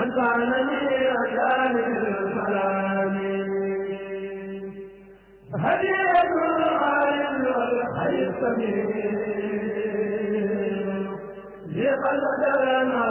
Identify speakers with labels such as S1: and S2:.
S1: كان لي جانب السلام هدية العالم والخير سبيل